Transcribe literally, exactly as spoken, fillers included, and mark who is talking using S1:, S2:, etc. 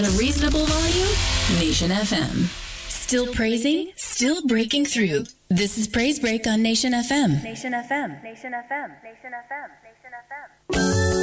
S1: At a reasonable volume, Nation F M. Still praising, still breaking through. This is Praise Break on Nation F M.
S2: Nation F M. Nation F M. Nation F M. Nation F M.